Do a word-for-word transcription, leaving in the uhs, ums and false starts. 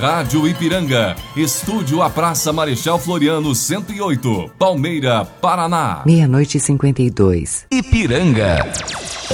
Rádio Ipiranga. Estúdio a Praça Marechal Floriano cento e oito, Palmeira, Paraná. Meia-noite e cinquenta e dois. Ipiranga.